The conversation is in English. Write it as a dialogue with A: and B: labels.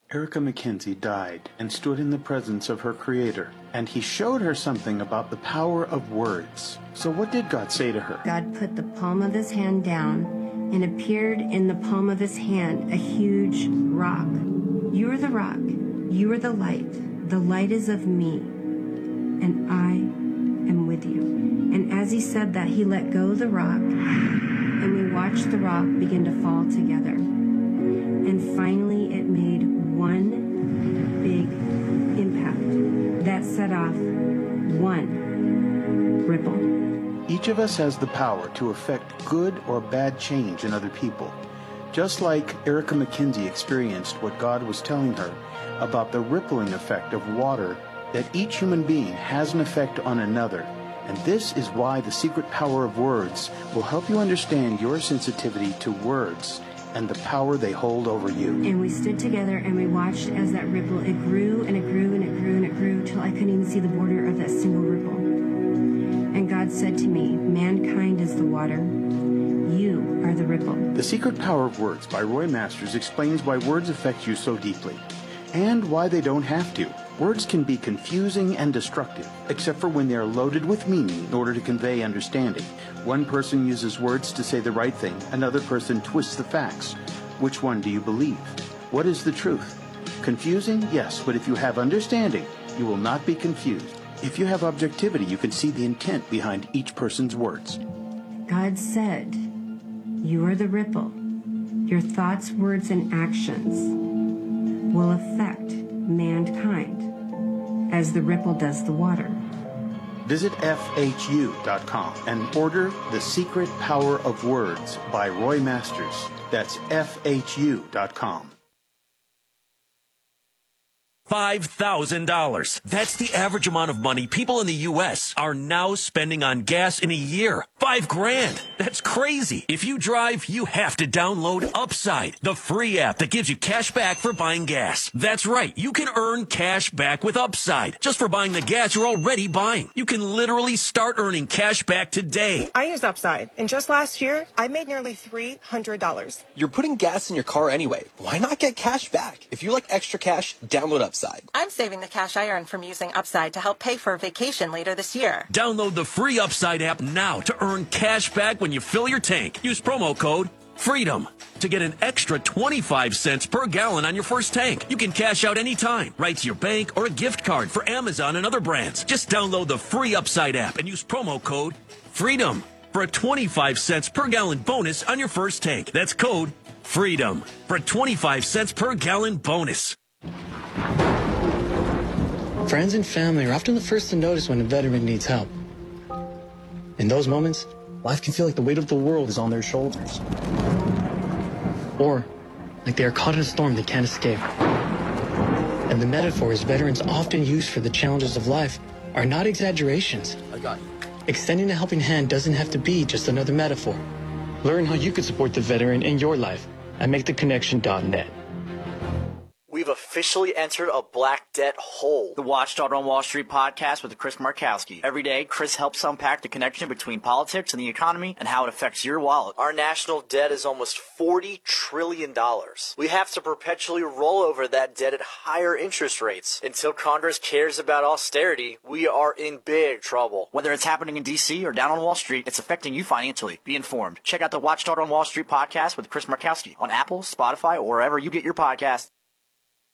A: Erica Mackenzie died and stood in the presence of her Creator, and He showed her something about the power of words. So what did God say to her?
B: God put the palm of His hand down, and appeared in the palm of His hand a huge rock. You are the rock. You are the light. The light is of me, and I am with you. And as He said that, He let go of the rock, and we watched the rock begin to fall together. And finally, it made one big impact that set off one ripple.
A: Each of us has the power to affect good or bad change in other people. Just like Erica Mackenzie experienced what God was telling her about the rippling effect of water, that each human being has an effect on another. And this is why the secret power of words will help you understand your sensitivity to words and the power they hold over you.
B: And we stood together and we watched as that ripple, it grew and it grew and it grew and it grew till I couldn't even see the border of that single ripple. And God said to me, mankind is the water. You are the ripple.
A: The Secret Power of Words by Roy Masters explains why words affect you so deeply, and why they don't have to. Words can be confusing and destructive, except for when they are loaded with meaning in order to convey understanding. One person uses words to say the right thing, another person twists the facts. Which one do you believe? What is the truth? Confusing? Yes, but if you have understanding, you will not be confused. If you have objectivity, you can see the intent behind each person's words.
B: God said, you are the ripple. Your thoughts, words, and actions will affect mankind as the ripple does the water.
A: Visit FHU.com and order The Secret Power of Words by Roy Masters. That's FHU.com.
C: $5,000. That's the average amount of money people in the U.S. are now spending on gas in a year. $5,000. That's crazy. If you drive, you have to download Upside, the free app that gives you cash back for buying gas. That's right. You can earn cash back with Upside just for buying the gas you're already buying. You can literally start earning cash back today.
D: I use Upside, and just last year, I made nearly $300.
E: You're putting gas in your car anyway. Why not get cash back? If you like extra cash, download Upside.
F: I'm saving the cash I earn from using Upside to help pay for a vacation later this year.
C: Download the free Upside app now to earn cash back when you fill your tank. Use promo code FREEDOM to get an extra 25 cents per gallon on your first tank. You can cash out anytime, right to your bank or a gift card for Amazon and other brands. Just download the free Upside app and use promo code FREEDOM for a 25 cents per gallon bonus on your first tank. That's code FREEDOM for a 25 cents per gallon bonus.
G: Friends and family are often the first to notice when a veteran needs help. In those moments, life can feel like the weight of the world is on their shoulders. Or like they are caught in a storm they can't escape. And the metaphors veterans often use for the challenges of life are not exaggerations.
E: I got you.
G: Extending a helping hand doesn't have to be just another metaphor. Learn how you can support the veteran in your life at MakeTheConnection.net.
H: We've officially entered a black debt hole. The Watchdog on Wall Street podcast with Chris Markowski. Every day, Chris helps unpack the connection between politics and the economy and how it affects your wallet. Our national debt is almost $40 trillion. We have to perpetually roll over that debt at higher interest rates. Until Congress cares about austerity, we are in big trouble. Whether it's happening in D.C. or down on Wall Street, it's affecting you financially. Be informed. Check out the Watchdog on Wall Street podcast with Chris Markowski on Apple, Spotify, or wherever you get your podcast.